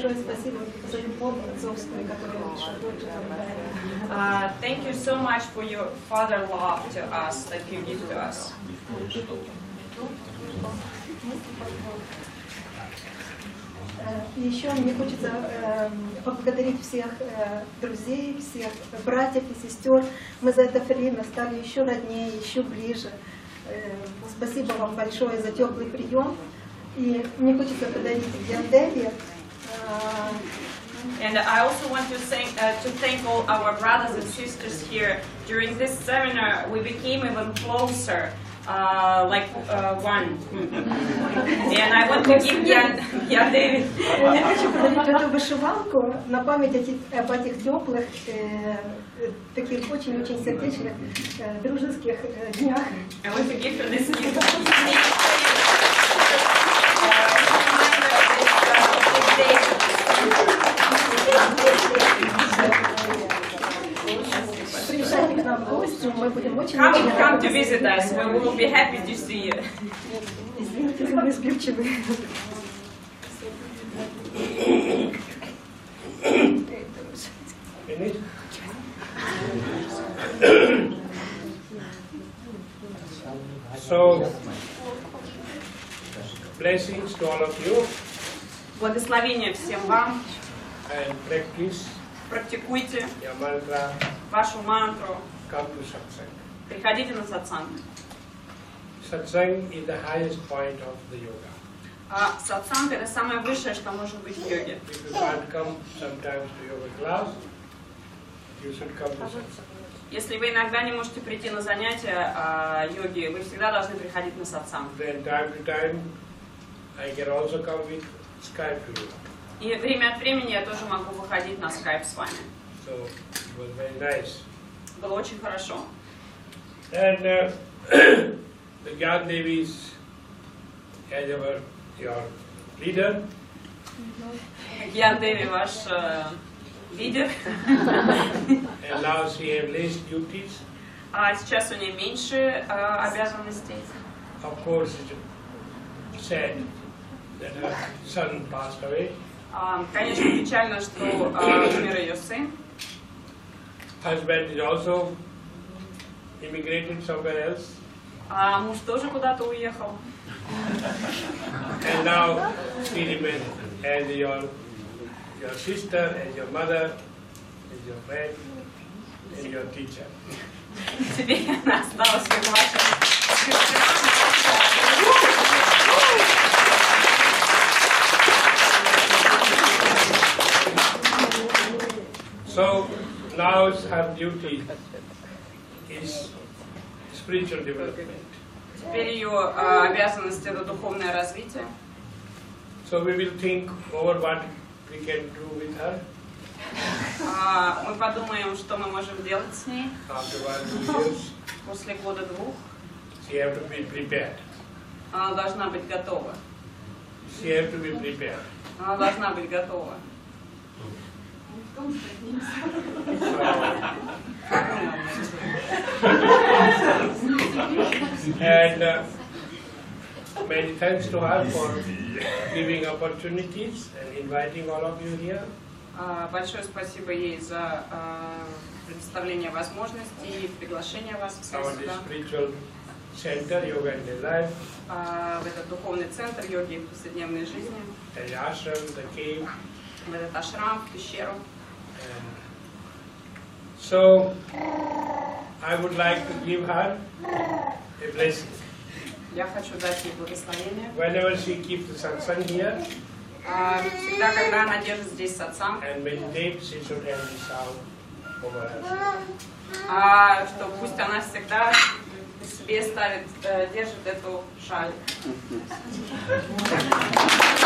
большое спасибо за любовь отцовскую, которую наша дочь дарит. Thank you so much for your father love to us that you give to us. И еще мне хочется поблагодарить всех друзей, всех братьев и сестер. Мы за это время стали еще роднее, еще ближе. Спасибо вам большое за теплый прием. И мне хочется подарить Яндеве. And I also want to thank all our brothers and sisters here. During this seminar, we became even closer, like one. And I want to give Яндеве. Я хочу подарить эту вышиванку на память об этих теплых, таких очень-очень сердечных, дружеских днях. I want to give her this gift. Приезжайте к нам в гости, мы будем очень Come to visit us. We will be happy to see you. Извините за несбивчивые. So, blessings to all of you. Благословения всем вам. And practice Практикуйте your mantra. вашу мантру. Come to satsang. Приходите на сатсанг. Satsang is the highest point of the yoga. Сатсанг — это самое высшее, что может быть в йоге. If you can't come sometimes to yoga class, you should come to satsang. Если вы иногда не можете прийти на занятия йоги, вы всегда должны приходить на сатсанг. Then time to time, I can also come with Skype to you. И время от времени я тоже могу выходить на скайп с вами. So it was very nice. Было очень хорошо. And the Gyan Devi is as your leader. Яндеви ваш лидер. And now she has less duties. А сейчас у нее меньше обязанностей. Of course, it's sad that her son passed away. Конечно, печально, что умер ее сын. Husband is also immigrated somewhere else. А муж тоже куда-то уехал. And now she remains as your sister, as your mother, as your friend, and your teacher. Теперь она осталась как ваша сестра. So now her duty is spiritual development. Теперь ее обязанность — это духовное развитие. So we will think over what we can do with her. Мы подумаем, что мы можем делать с ней After 1-2 years, после года-двух. she have to be prepared. Она должна быть готова. She have to be prepared. Она должна быть готова. And many thanks to her for giving opportunities and inviting all of you here. Большое спасибо ей за предоставление возможностей и приглашение вас всех Our сюда. spiritual center, yoga and the life, В этот духовный центр йоги в повседневной жизни, the ashram, the cave. в этот ашрам, в пещеру. So I would like to give her a blessing. Я хочу дать ей благословение. Whenever she keeps the satsang here Всегда, когда она держит здесь сатсанг, and meditate, she should have the sound over her. что пусть она всегда себе ставит, держит эту шаль.